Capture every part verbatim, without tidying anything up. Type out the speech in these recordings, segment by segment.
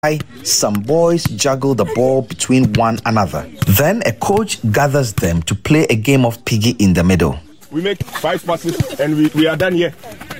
Some boys juggle the ball between one another. Then a coach gathers them to play a game of piggy in the middle. We make five passes and we, we are done here.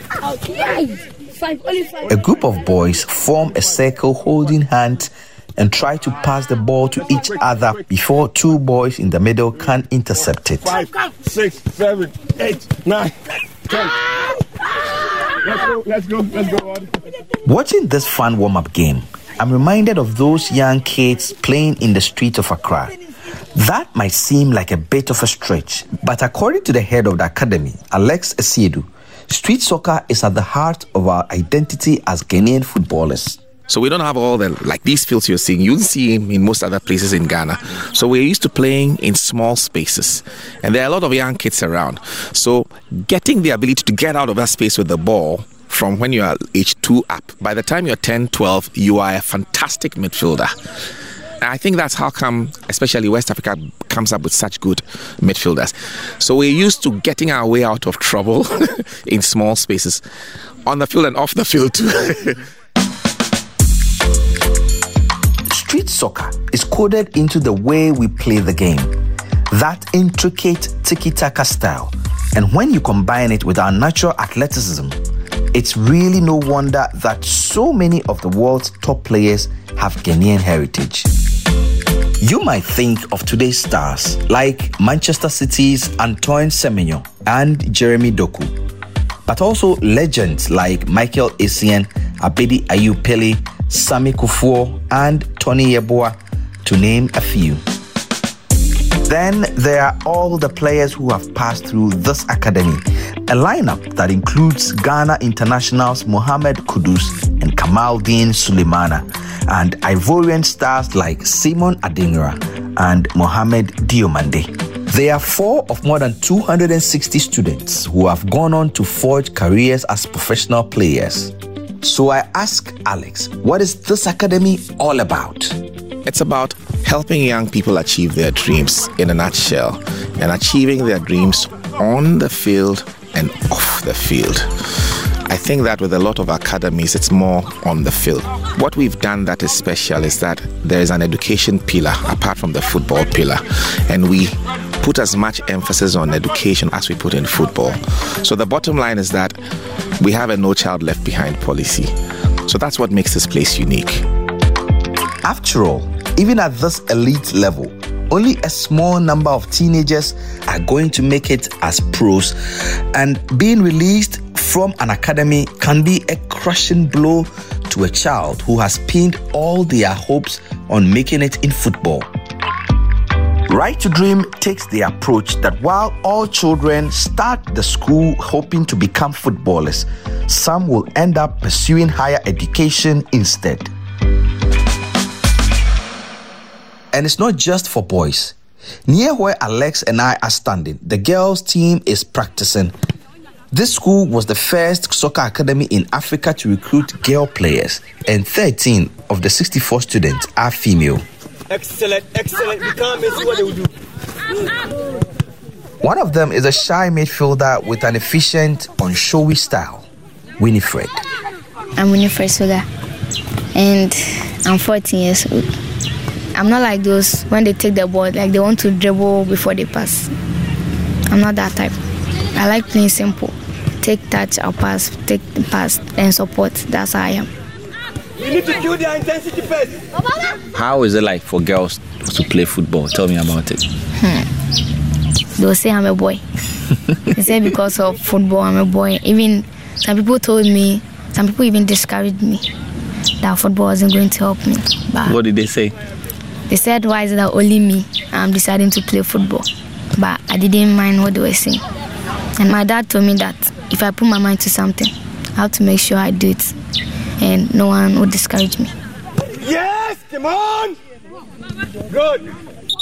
A group of boys form a circle holding hands and try to pass the ball to each other before two boys in the middle can intercept it. Five, six, seven, eight, nine, ten. Let's go, let's go, let's go on. Watching this fun warm-up game, I'm reminded of those young kids playing in the streets of Accra. That might seem like a bit of a stretch, but according to the head of the academy, Alex Esiedu, street soccer is at the heart of our identity as Ghanaian footballers. So we don't have all the, like these fields you're seeing, you don't see them in most other places in Ghana. So we're used to playing in small spaces. And there are a lot of young kids around. So getting the ability to get out of that space with the ball from when you are age two up, by the time you're ten, twelve, you are a fantastic midfielder. And I think that's how come, especially West Africa, comes up with such good midfielders. So we're used to getting our way out of trouble in small spaces, on the field and off the field too. Street soccer is coded into the way we play the game, that intricate tiki-taka style. And when you combine it with our natural athleticism, it's really no wonder that so many of the world's top players have Ghanaian heritage. You might think of today's stars like Manchester City's Antoine Semenyo and Jeremy Doku, but also legends like Michael Essien, Abedi Ayew Pele, Sammy Kufuor, and Tony Yeboah, to name a few. Then there are all the players who have passed through this academy, a lineup that includes Ghana internationals Mohamed Kudus and Kamaldeen Sulemana, and Ivorian stars like Simon Adingra and Mohamed Diomande. There are four of more than two hundred sixty students who have gone on to forge careers as professional players. So I ask Alex, what is this academy all about? It's about helping young people achieve their dreams in a nutshell, and achieving their dreams on the field and off the field. I think that with a lot of academies, it's more on the field. What we've done that is special is that there is an education pillar apart from the football pillar, and we put as much emphasis on education as we put in football. So the bottom line is that we have a No Child Left Behind policy. So that's what makes this place unique. After all, even at this elite level, only a small number of teenagers are going to make it as pros, and being released from an academy can be a crushing blow to a child who has pinned all their hopes on making it in football. Right to Dream takes the approach that while all children start the school hoping to become footballers, some will end up pursuing higher education instead. And it's not just for boys. Near where Alex and I are standing, the girls' team is practicing. This school was the first soccer academy in Africa to recruit girl players, and thirteen of the sixty-four students are female. Excellent, excellent. We can't miss what they will do. One of them is a shy midfielder with an efficient, unshowy style, Winifred. I'm Winifred Soga, and I'm fourteen years old. I'm not like those when they take the ball, like they want to dribble before they pass. I'm not that type. I like playing simple. Take touch, I'll pass, take the pass, and support. That's how I am. We need to kill their intensity first. How is it like for girls to play football? Tell me about it. Hmm. They'll say I'm a boy. They say because of football, I'm a boy. Even some people told me, some people even discouraged me that football wasn't going to help me. But what did they say? They said, why is it that only me I'm deciding to play football? But I didn't mind what they were saying. And my dad told me that if I put my mind to something, I have to make sure I do it. And no one would discourage me. Yes, come on! Good.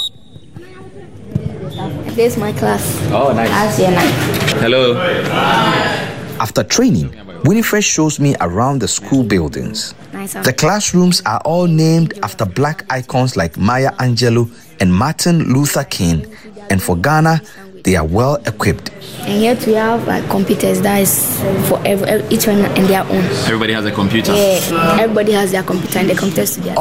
This is my class. Oh, nice. Class year nine. Hello. After training, Winifred shows me around the school buildings. Nice. The classrooms are all named after black icons like Maya Angelou and Martin Luther King. And for Ghana, they are well equipped. And yet we have like computers that is for every, each one in their own. Everybody has a computer. Yeah, everybody has their computer and the computers to their